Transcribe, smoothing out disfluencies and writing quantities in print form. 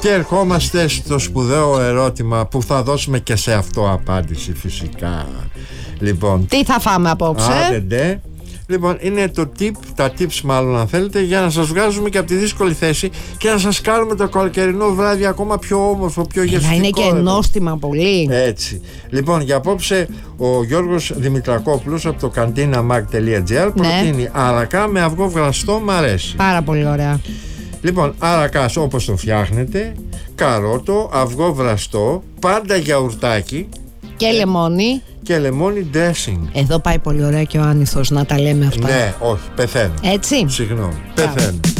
Και ερχόμαστε στο σπουδαίο ερώτημα που θα δώσουμε και σε αυτό απάντηση φυσικά. Λοιπόν, τι θα φάμε απόψε? Άντε. Λοιπόν, είναι τα tips μάλλον αν θέλετε, για να σας βγάζουμε και από τη δύσκολη θέση και να σας κάνουμε το καλοκαιρινό βράδυ ακόμα πιο όμορφο, πιο γευστικό. Να είναι και νόστιμα πολύ. Έτσι. Λοιπόν, για απόψε ο Γιώργος Δημητρακόπουλος από το cantinamag.gr προτείνει αρακά με αυγό βραστό, μ' αρέσει. Πάρα πολύ ωραία. Λοιπόν, αρακάς όπως το φτιάχνετε, καρότο, αυγό βραστό, πάντα γιαουρτάκι και λεμόνι. Και λεμόνι dressing. Εδώ πάει πολύ ωραία και ο άνηθος να τα λέμε αυτά. Ναι, όχι, πεθαίνω. Έτσι. Συγγνώμη, πεθαίνω.